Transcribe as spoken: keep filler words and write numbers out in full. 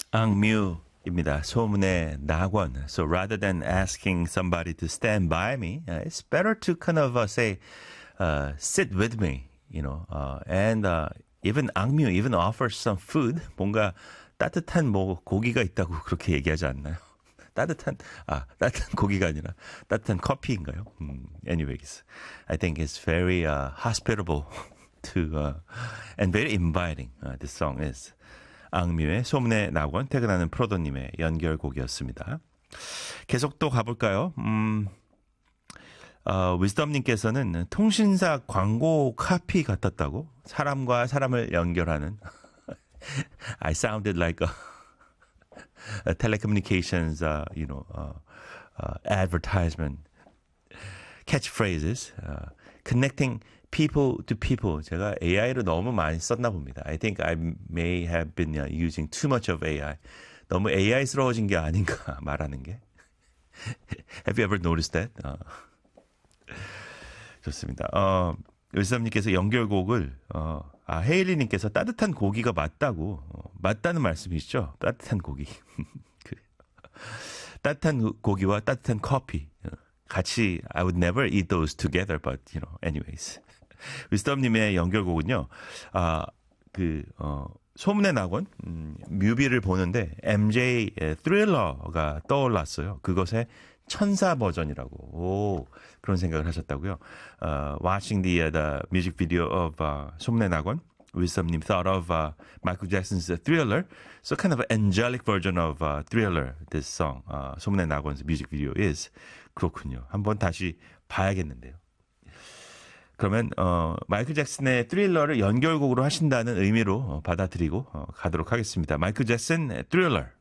앙뮤입니다. 소문의 낙원. So rather than asking somebody to stand by me, uh, it's better to kind of uh, say, uh, sit with me, you know, uh, and uh, even 앙뮤 even offers some food. 뭔가 따뜻한 뭐 고기가 있다고 그렇게 얘기하지 않나요? 따뜻한 아 따뜻한 고기가 아니라 따뜻한 커피인가요? 음, anyways, I think it's very uh, hospitable to uh, and very inviting. Uh, this song is. 앙뮤의 소문의 낙원, 퇴근하는 프로도님의 연결곡이었습니다. 계속 또 가볼까요? 음, 어, 위즈덤님께서는 통신사 광고 카피 같았다고? 사람과 사람을 연결하는 I sounded like a, a telecommunications, uh, you know, uh, uh, advertisement catchphrases, uh, connecting people to people. 제가 에이아이를 너무 많이 썼나 봅니다. I think I may have been using too much of 에이아이. 너무 에이아이스러워진 게 아닌가 말하는 게. Have you ever noticed that? 어. 좋습니다. 어, 의사님께서 연결곡을 어, 아 헤일리님께서 따뜻한 고기가 맞다고 어, 맞다는 말씀이시죠? 따뜻한 고기. 그래. 따뜻한 고기와 따뜻한 커피 같이 I would never eat those together, but you know, anyways. 위스덤님의 연결곡은요, 아, 그, 어, 소문의 낙원, 음, 뮤비를 보는데, 엠제이의 Thriller가 떠올랐어요. 그것의 천사 버전이라고, 오, 그런 생각을 하셨다고요. Uh, watching the, uh, the music video of, uh, 소문의 낙원, 위스덤님 thought of, uh, Michael Jackson's Thriller, so kind of an angelic version of, uh, Thriller, this song, uh, 소문의 낙원's music video is. 그렇군요. 한번 다시 봐야겠는데요. 그러면 어, 마이클 잭슨의 Thriller를 연결곡으로 하신다는 의미로 어, 받아들이고 어, 가도록 하겠습니다. 마이클 잭슨 Thriller.